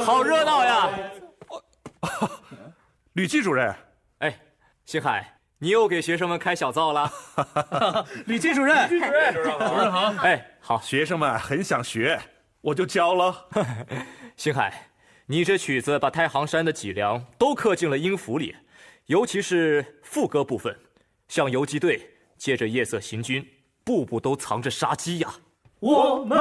好热闹呀！ 吕季主任， 哎，星海，你又给学生们开小灶了。 吕季主任， 主任好。 哎，好， 学生们很想学，我就教了。 星海，你这曲子把太行山的脊梁都刻进了音符里，尤其是副歌部分，像游击队接着夜色行军，步步都藏着杀机呀。 我们。